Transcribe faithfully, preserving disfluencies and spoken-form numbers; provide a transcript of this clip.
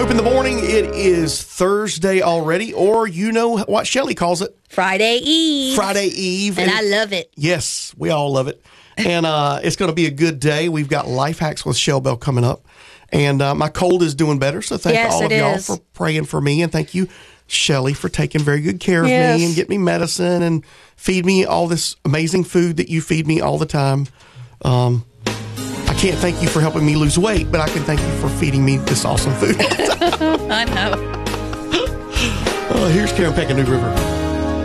Hope in the morning. It is Thursday already, or you know what Shelley calls it. Friday Eve. Friday Eve. And, and I love it. Yes, we all love it. And uh, it's going to be a good day. We've got Life Hacks with Shell Bell coming up. And uh, my cold is doing better, so thank yes, all of y'all is. for praying for me. And thank you, Shelley, for taking very good care of yes. me and get me medicine and feed me all this amazing food that you feed me all the time. Um, I can't thank you for helping me lose weight, but I can thank you for feeding me this awesome food. I know. uh, here's Karen Peck in New River.